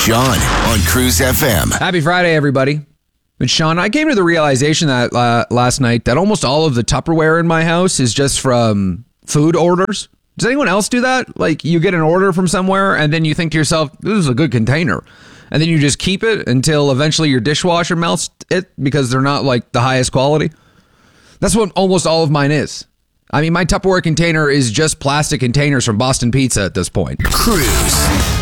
Sean on Cruise FM. Happy Friday, everybody. It's Sean. I came to the realization that last night that almost all of the Tupperware in my house is just from food orders. Does anyone else do that? Like, you get an order from somewhere and then you think to yourself, this is a good container. And then you just keep it until eventually your dishwasher melts it because they're not like the highest quality. That's what almost all of mine is. I mean, my Tupperware container is just plastic containers from Boston Pizza at this point. Cruise.